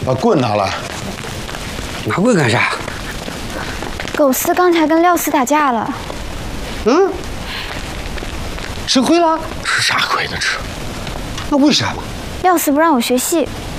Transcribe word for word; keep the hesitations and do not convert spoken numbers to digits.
把棍拿来。 拿棍干啥？ 狗四刚才跟廖四打架了。 嗯？吃亏了？ 吃啥亏呢？吃？ 那为啥嘛？ 廖四不让我学戏，